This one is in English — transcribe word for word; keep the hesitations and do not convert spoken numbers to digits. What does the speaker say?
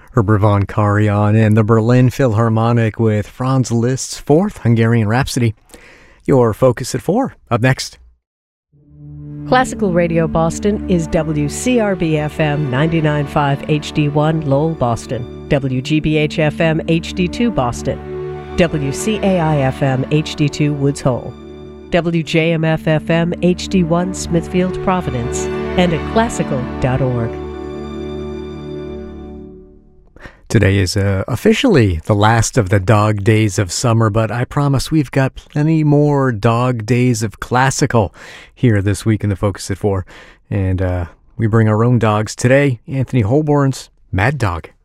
Herbert von Karajan and the Berlin Philharmonic with Franz Liszt's Fourth Hungarian Rhapsody. Your Focus at four. Up next. Classical Radio Boston is W C R B F M ninety-nine point five H D one Lowell, Boston, W G B H F M H D two Boston, W C A I F M H D two Woods Hole, W J M F F M H D one Smithfield, Providence, and at classical dot org. Today is uh, officially the last of the dog days of summer, but I promise we've got plenty more dog days of classical here this week in the Focus at four. And uh, we bring our own dogs today, Anthony Holborn's Mad Dog.